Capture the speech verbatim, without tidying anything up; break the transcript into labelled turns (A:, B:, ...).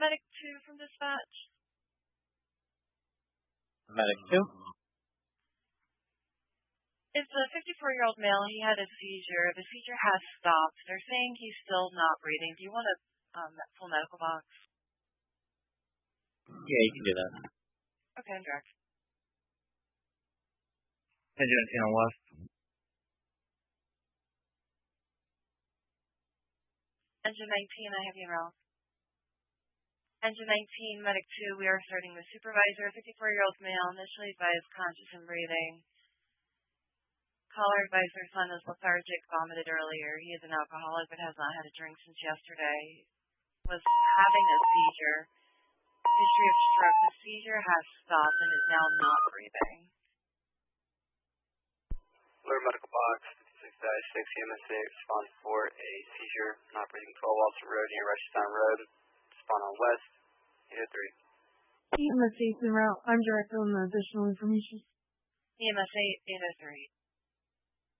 A: Medic two from dispatch.
B: Medic two.
A: It's a fifty-four-year-old male. He had a seizure. The seizure has stopped. They're saying he's still not breathing. Do you want a um, full medical box?
B: Yeah, you can do that.
A: Okay, I'm direct.
C: Engine nineteen on West.
A: Engine nineteen, I have you around. Engine nineteen, Medic two, we are starting the supervisor, fifty-four-year-old male, initially advised conscious and breathing. Caller advised their son is lethargic, vomited earlier. He is an alcoholic but has not had a drink since yesterday. Was having a seizure. History of stroke. The seizure has stopped and is now not breathing.
D: Alert medical box, fifty-six dash six E M S A, respond for a seizure, not breathing, twelve Walter Road near Rushtown Road. Respond on West, eight oh three.
E: E M S eight en route. I'm direct on the additional information.
A: E M S eight, eight oh three.